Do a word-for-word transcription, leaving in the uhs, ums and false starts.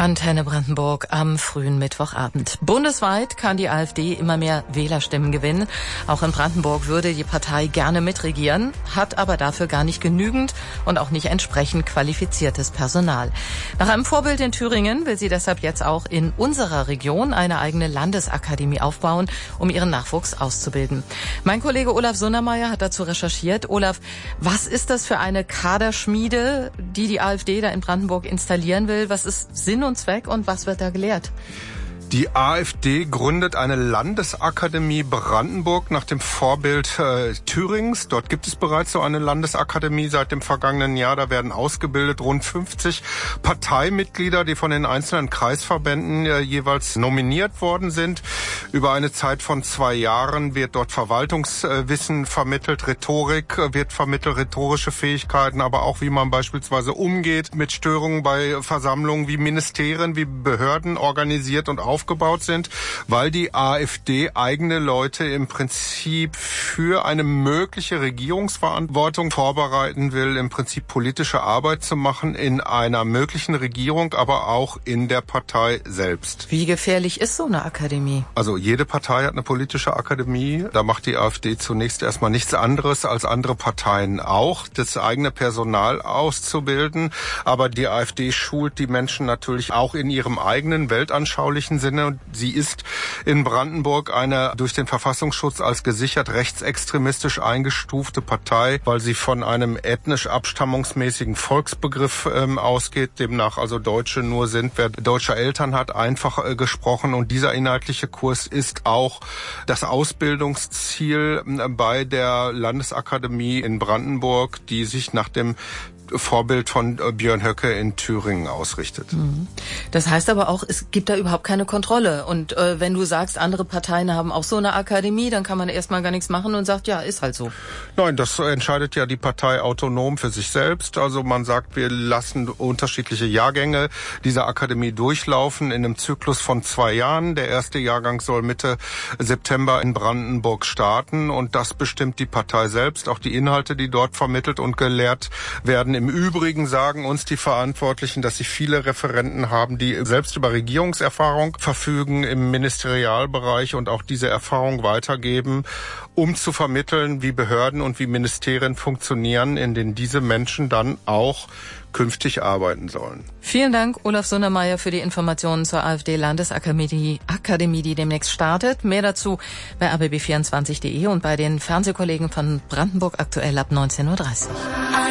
Antenne Brandenburg am frühen Mittwochabend. Bundesweit kann die AfD immer mehr Wählerstimmen gewinnen. Auch in Brandenburg würde die Partei gerne mitregieren, hat aber dafür gar nicht genügend und auch nicht entsprechend qualifiziertes Personal. Nach einem Vorbild in Thüringen will sie deshalb jetzt auch in unserer Region eine eigene Landesakademie aufbauen, um ihren Nachwuchs auszubilden. Mein Kollege Olaf Sundermeier hat dazu recherchiert. Olaf, was ist das für eine Kaderschmiede, die die AfD da in Brandenburg installieren will? Was ist Sinn und Zweck und was wird da gelehrt? Die AfD gründet eine Landesakademie Brandenburg nach dem Vorbild äh, Thürings. Dort gibt es bereits so eine Landesakademie seit dem vergangenen Jahr. Da werden ausgebildet rund fünfzig Parteimitglieder, die von den einzelnen Kreisverbänden äh, jeweils nominiert worden sind. Über eine Zeit von zwei Jahren wird dort Verwaltungswissen äh, vermittelt, Rhetorik äh, wird vermittelt, rhetorische Fähigkeiten, aber auch wie man beispielsweise umgeht mit Störungen bei Versammlungen, wie Ministerien, wie Behörden organisiert und aufgebaut aufgebaut sind, weil die AfD eigene Leute im Prinzip für eine mögliche Regierungsverantwortung vorbereiten will, im Prinzip politische Arbeit zu machen in einer möglichen Regierung, aber auch in der Partei selbst. Wie gefährlich ist so eine Akademie? Also jede Partei hat eine politische Akademie. Da macht die AfD zunächst erstmal nichts anderes als andere Parteien auch, das eigene Personal auszubilden. Aber die AfD schult die Menschen natürlich auch in ihrem eigenen weltanschaulichen Sinne. Und sie ist in Brandenburg eine durch den Verfassungsschutz als gesichert rechtsextremistisch eingestufte Partei, weil sie von einem ethnisch-abstammungsmäßigen Volksbegriff ähm, ausgeht, demnach also Deutsche nur sind, wer deutsche Eltern hat, einfach äh, gesprochen. Und dieser inhaltliche Kurs ist auch das Ausbildungsziel äh, bei der Landesakademie in Brandenburg, die sich nach dem Vorbild von Björn Höcke in Thüringen ausrichtet. Das heißt aber auch, es gibt da überhaupt keine Kontrolle. Und äh, wenn du sagst, andere Parteien haben auch so eine Akademie, dann kann man erstmal gar nichts machen und sagt, ja, ist halt so. Nein, das entscheidet ja die Partei autonom für sich selbst. Also man sagt, wir lassen unterschiedliche Jahrgänge dieser Akademie durchlaufen in einem Zyklus von zwei Jahren. Der erste Jahrgang soll Mitte September in Brandenburg starten und das bestimmt die Partei selbst. Auch die Inhalte, die dort vermittelt und gelehrt werden. Im Übrigen sagen uns die Verantwortlichen, dass sie viele Referenten haben, die selbst über Regierungserfahrung verfügen im Ministerialbereich und auch diese Erfahrung weitergeben, um zu vermitteln, wie Behörden und wie Ministerien funktionieren, in denen diese Menschen dann auch künftig arbeiten sollen. Vielen Dank, Olaf Sundermeier, für die Informationen zur AfD-Landesakademie, Akademie, die demnächst startet. Mehr dazu bei a b b vierundzwanzig punkt de und bei den Fernsehkollegen von Brandenburg aktuell ab neunzehn Uhr dreißig.